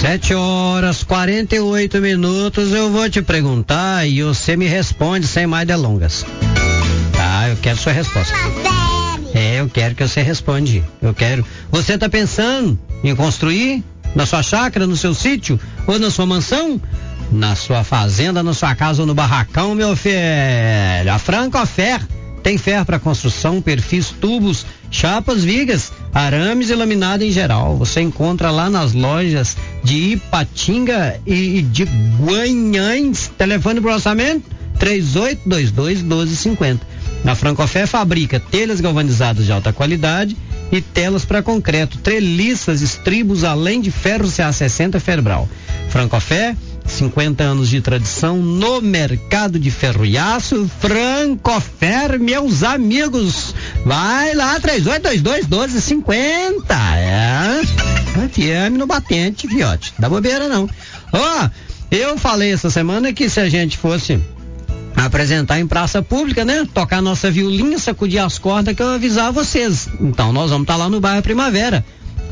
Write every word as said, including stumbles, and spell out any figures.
Sete horas, quarenta e oito minutos, eu vou te perguntar e você me responde sem mais delongas. Tá, eu quero sua resposta. É, eu quero que você responde. Eu quero. Você tá pensando em construir na sua chácara, no seu sítio ou na sua mansão? Na sua fazenda, na sua casa ou no barracão, meu filho? A Francofer tem ferro para construção, perfis, tubos, chapas, vigas, arames e laminado em geral. Você encontra lá nas lojas de Ipatinga e de Guanhães. Telefone para orçamento três oito dois dois, um dois cinco zero. A Francofer fabrica telhas galvanizadas de alta qualidade e telas para concreto, treliças, estribos, além de ferro C A sessenta Ferbral. Francofer, cinquenta anos de tradição no mercado de ferro e aço. Francofer, meus amigos, vai lá, três oito dois dois, um dois cinco zero. É, F M no batente, fiote, dá bobeira não. Ó, oh, eu falei essa semana que se a gente fosse apresentar em praça pública, né? Tocar nossa violinha, sacudir as cordas, que eu avisar vocês. Então nós vamos estar tá lá no bairro Primavera,